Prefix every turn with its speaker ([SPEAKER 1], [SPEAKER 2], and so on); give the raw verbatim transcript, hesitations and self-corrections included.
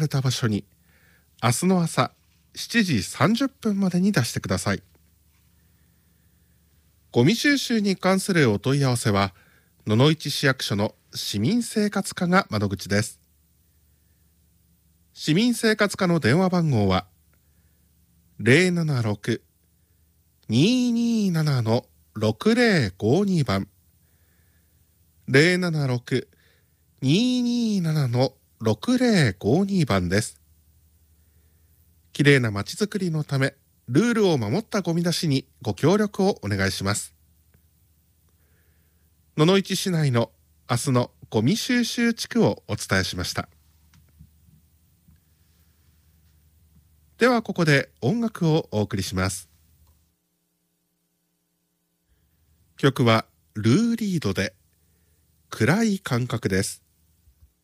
[SPEAKER 1] れた場所に明日の朝しちじさんじゅっぷんまでに出してください。ゴミ収集に関するお問い合わせは野々市市役所の市民生活課が窓口です。市民生活課の電話番号は ゼロななろく にーにーなな ろくぜろごに 番 ゼロななろく にーにーなな ろくぜろごに 番です。きれいなまちづくりのためルールを守ったゴミ出しにご協力をお願いします。野々市市内の明日のゴミ収集地区をお伝えしました。ではここで音楽をお送りします。曲はルーリードで暗い感覚です。